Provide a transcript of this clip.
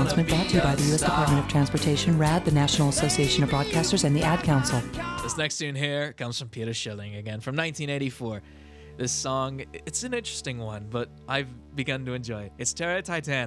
announcement brought to you by the U.S. Department of Transportation, RAD, the National Association of Broadcasters, and the Ad Council. This next tune here comes from Peter Schilling again from 1984. This song, it's an interesting one, but I've begun to enjoy it. It's Terra Titana.